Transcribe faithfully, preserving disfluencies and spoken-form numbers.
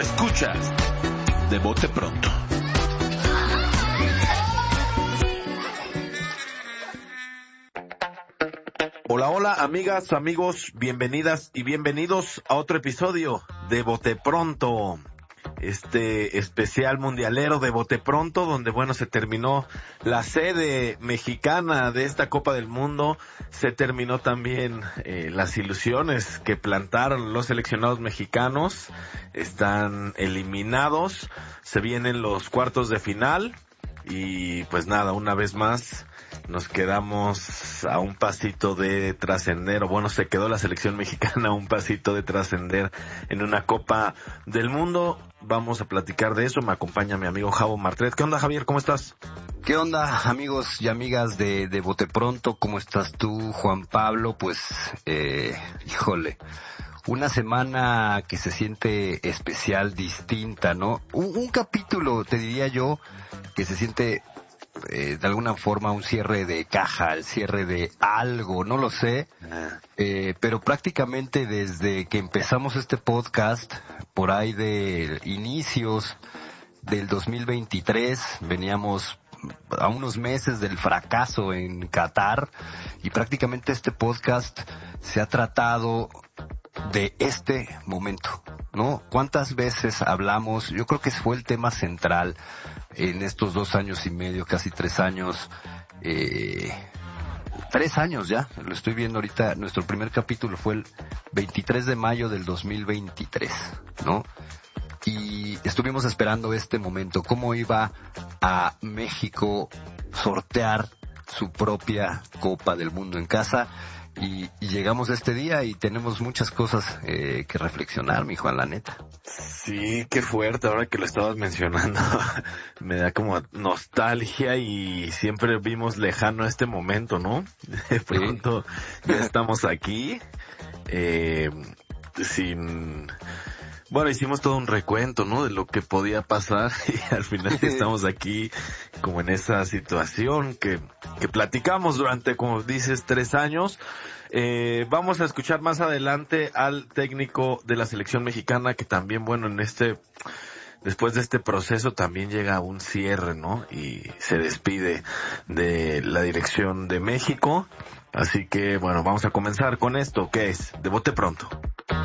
escuchas de Bote Pronto. Hola, hola, amigas, amigos, bienvenidas y bienvenidos a otro episodio de Bote Pronto. Este especial mundialero de Bote Pronto, donde, bueno, se terminó la sede mexicana de esta Copa del Mundo. Se terminó también eh, las ilusiones que plantaron los seleccionados mexicanos. Están eliminados. Se vienen los cuartos de final. Y pues nada, una vez más nos quedamos a un pasito de trascender, o bueno, se quedó la selección mexicana a un pasito de trascender en una Copa del Mundo. Vamos a platicar de eso. Me acompaña mi amigo Javo Martret. ¿Qué onda, Javier? ¿Cómo estás? ¿Qué onda, amigos y amigas de, de Bote Pronto? ¿Cómo estás tú, Juan Pablo? Pues, eh, híjole, una semana que se siente especial, distinta, ¿no? Un, un capítulo, te diría yo, que se siente eh, de alguna forma un cierre de caja, el cierre de algo, no lo sé, eh, pero prácticamente desde que empezamos este podcast, por ahí de inicios del dos mil veintitrés, veníamos a unos meses del fracaso en Qatar, y prácticamente este podcast se ha tratado de este momento, ¿no? ¿Cuántas veces hablamos? Yo creo que fue el tema central en estos dos años y medio, casi tres años, eh, tres años ya, lo estoy viendo ahorita. Nuestro primer capítulo fue el veintitrés de mayo del dos mil veintitrés, ¿no? Y estuvimos esperando este momento, cómo iba a México sortear su propia Copa del Mundo en casa. Y, y llegamos a este día y tenemos muchas cosas eh, que reflexionar, mi Juan, la neta. Sí, qué fuerte, ahora que lo estabas mencionando. Me da como nostalgia y siempre vimos lejano este momento, ¿no? De pronto sí. Ya estamos aquí, eh, sin... Bueno, hicimos todo un recuento, ¿no? De lo que podía pasar y al final estamos aquí como en esa situación que, que platicamos durante, como dices, tres años. Eh, vamos a escuchar más adelante al técnico de la selección mexicana, que también, bueno, en este, después de este proceso también llega a un cierre, ¿no? Y se despide de la dirección de México. Así que, bueno, vamos a comenzar con esto, que es de Bote Pronto.